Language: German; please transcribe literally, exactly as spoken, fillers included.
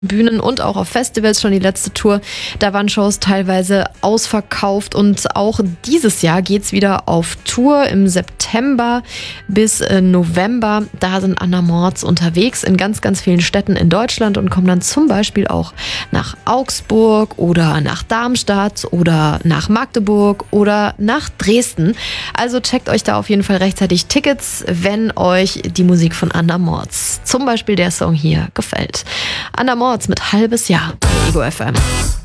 Bühnen und auch auf Festivals schon die letzte Tour. Da waren Shows teilweise ausverkauft und auch dieses Jahr geht's wieder auf Tour im September bis äh, November. Da sind Anna Mords unterwegs in ganz, ganz vielen Städten in Deutschland und kommen dann zum Beispiel auch nach Augsburg oder nach Darmstadt oder nach Magdeburg oder nach Dresden. Also checkt euch da auf jeden Fall rechtzeitig Tickets, wenn euch die Musik von Anna Mords, zum Beispiel der Song hier, gefällt. Anna Mords mit Halbes Jahr bei Ego F M.